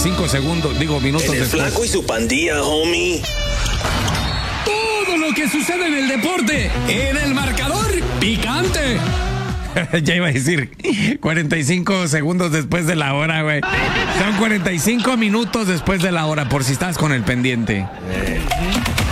45 segundos, minutos El después. Flaco y su pandilla, homie. Todo lo que sucede en el deporte, en el marcador picante. Ya iba a decir 45 segundos después de la hora, güey. Son 45 minutos después de la hora, por si estás con el pendiente.